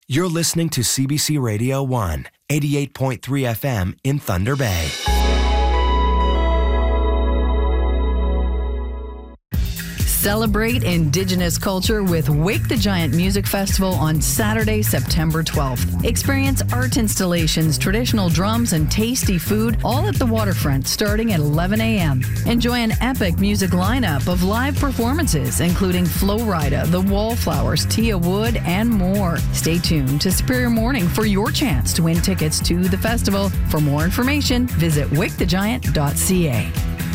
You're listening to CBC Radio 1, 88.3 FM in Thunder Bay. Celebrate Indigenous culture with Wake the Giant Music Festival on Saturday, September 12th. Experience art installations, traditional drums, and tasty food, all at the waterfront starting at 11 a.m. Enjoy an epic music lineup of live performances, including Flo Rida, The Wallflowers, Tia Wood, and more. Stay tuned to Superior Morning for your chance to win tickets to the festival. For more information, visit wakethegiant.ca.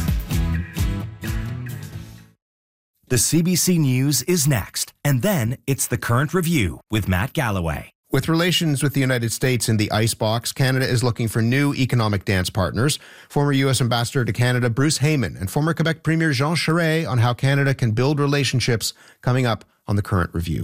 The CBC News is next, and then it's The Current Review with Matt Galloway. With relations with the United States in the icebox, Canada is looking for new economic dance partners. Former U.S. Ambassador to Canada Bruce Heyman and former Quebec Premier Jean Charest on how Canada can build relationships coming up on The Current Review.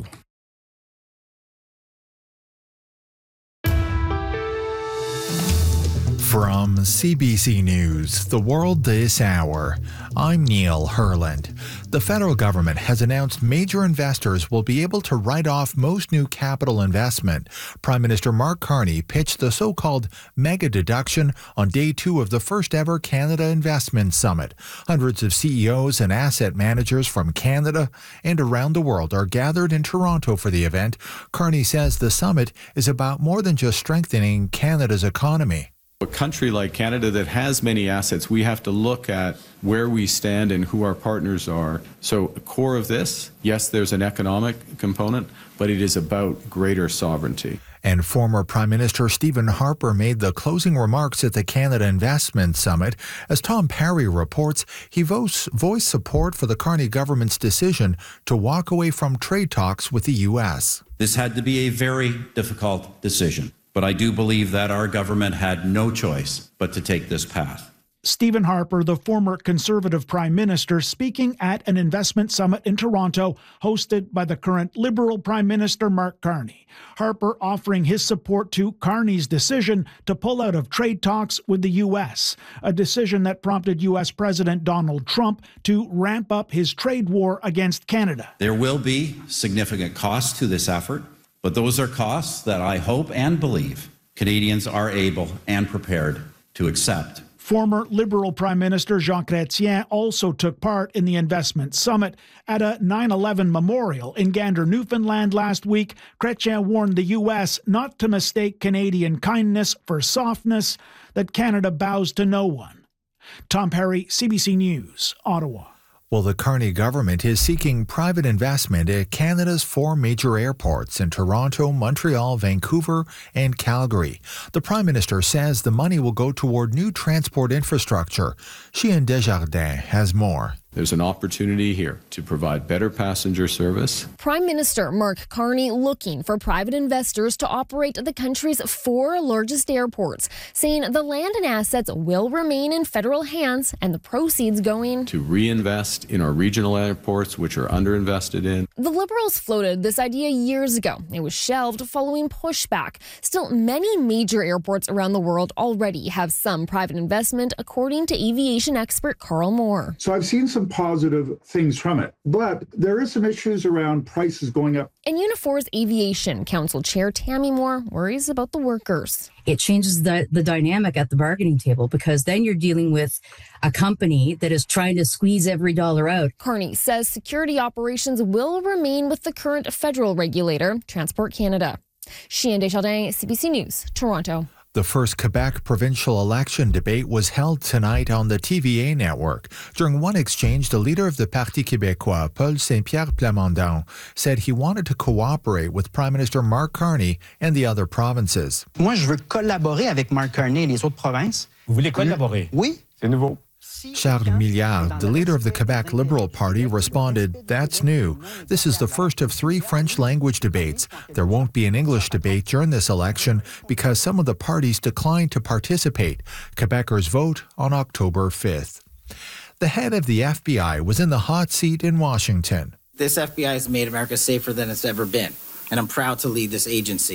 From CBC News, The World This Hour, I'm Neil Herland. The federal government has announced major investors will be able to write off most new capital investment. Prime Minister Mark Carney pitched the so-called mega deduction on day 2 of the first ever Canada Investment Summit. Hundreds of CEOs and asset managers from Canada and around the world are gathered in Toronto for the event. Carney says the summit is about more than just strengthening Canada's economy. A country like Canada that has many assets, we have to look at where we stand and who our partners are. So the core of this, yes, there's an economic component, but it is about greater sovereignty. And former Prime Minister Stephen Harper made the closing remarks at the Canada Investment Summit. As Tom Parry reports, he voiced support for the Carney government's decision to walk away from trade talks with the U.S. This had to be a very difficult decision. But I do believe that our government had no choice but to take this path. Stephen Harper, the former Conservative Prime Minister, speaking at an investment summit in Toronto hosted by the current Liberal Prime Minister Mark Carney. Harper offering his support to Carney's decision to pull out of trade talks with the U.S., a decision that prompted U.S. President Donald Trump to ramp up his trade war against Canada. There will be significant costs to this effort. But those are costs that I hope and believe Canadians are able and prepared to accept. Former Liberal Prime Minister Jean Chrétien also took part in the investment summit. At a 9/11 memorial in Gander, Newfoundland last week, Chrétien warned the U.S. not to mistake Canadian kindness for softness, that Canada bows to no one. Tom Parry, CBC News, Ottawa. Well, the Carney government is seeking private investment at Canada's 4 major airports in Toronto, Montreal, Vancouver, and Calgary. The Prime Minister says the money will go toward new transport infrastructure. Chien Desjardins has more. There's an opportunity here to provide better passenger service. Prime Minister Mark Carney looking for private investors to operate the country's 4 largest airports, saying the land and assets will remain in federal hands and the proceeds going to reinvest in our regional airports, which are underinvested in. The Liberals floated this idea years ago. It was shelved following pushback. Still, many major airports around the world already have some private investment, according to aviation expert Carl Moore. So I've seen some positive things from it, but there is some issues around prices going up. And Unifor's Aviation Council Chair Tammy Moore worries about the workers. It changes the dynamic at the bargaining table, because then you're dealing with a company that is trying to squeeze every dollar out. Carney says security operations will remain with the current federal regulator, Transport Canada. Chien Desjardins, CBC News, Toronto. The first Quebec provincial election debate was held tonight on the TVA network. During one exchange, the leader of the Parti québécois, Paul Saint-Pierre Plamondon, said he wanted to cooperate with Prime Minister Mark Carney and the other provinces. Moi, je veux collaborer avec Mark Carney et les autres provinces. Vous voulez collaborer? Oui. C'est nouveau. Charles Milliard, the leader of the Quebec Liberal Party, responded, "That's new. This is the first of 3 French-language debates. There won't be an English debate during this election because some of the parties declined to participate. Quebecers vote on October 5th. The head of the FBI was in the hot seat in Washington. This FBI has made America safer than it's ever been, and I'm proud to lead this agency.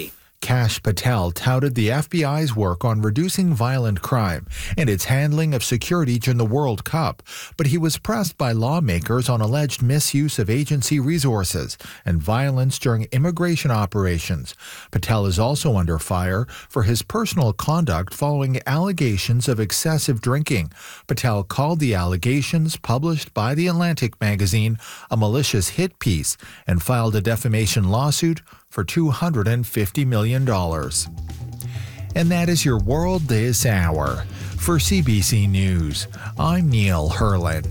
Kash Patel touted the FBI's work on reducing violent crime and its handling of security during the World Cup, but he was pressed by lawmakers on alleged misuse of agency resources and violence during immigration operations. Patel is also under fire for his personal conduct following allegations of excessive drinking. Patel called the allegations published by The Atlantic magazine a malicious hit piece and filed a defamation lawsuit for $250 million. And that is your world this hour. For CBC News, I'm Neil Herland.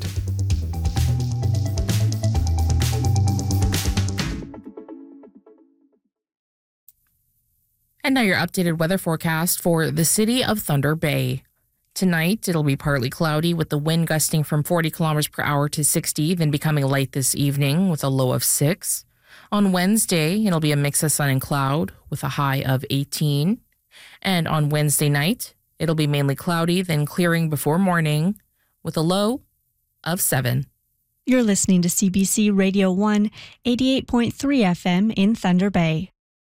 And now your updated weather forecast for the city of Thunder Bay. Tonight, it'll be partly cloudy with the wind gusting from 40 kilometers per hour to 60, then becoming light this evening with a low of 6. On Wednesday, it'll be a mix of sun and cloud with a high of 18. And on Wednesday night, it'll be mainly cloudy, then clearing before morning with a low of 7. You're listening to CBC Radio 1, 88.3 FM in Thunder Bay.